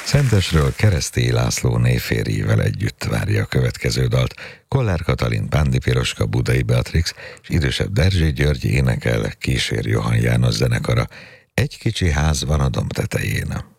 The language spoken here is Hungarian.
Szentesről Keresztély László névférjével együtt várja a következő dalt. Kollár Katalin, Pándi Piroska, Budai Beatrix és idősebb Derzsé György énekel, kísér Johann János zenekara. Egy kicsi ház van a domb tetején.